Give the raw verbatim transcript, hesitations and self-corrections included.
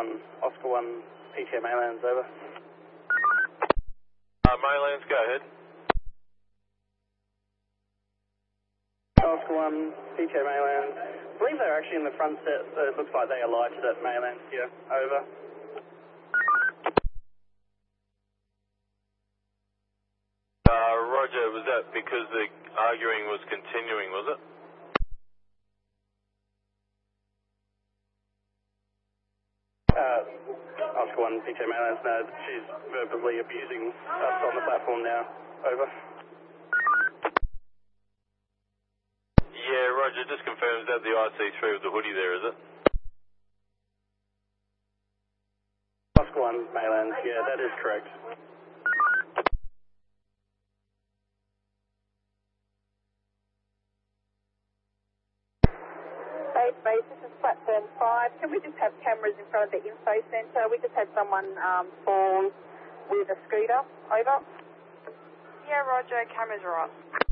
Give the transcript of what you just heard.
one, Oscar one, P T Maylands, over. Uh, Maylands, go ahead. Oscar one, P T Maylands. I believe they're actually in the front set. It looks like they alighted at Maylands here, over. Uh, Roger, was that because the arguing was continuing, was it? Uh, Oscar one, P T Maylands, no, she's verbally abusing us on the platform now, over. Yeah, Roger, just confirm, is that the I C three with the hoodie there, is it? Oscar one, Maylands, yeah, that is correct. Base, base, this is platform five. Can we just have cameras in front of the info centre? We just had someone um, fall with a scooter. Over. Yeah, Roger, cameras are on.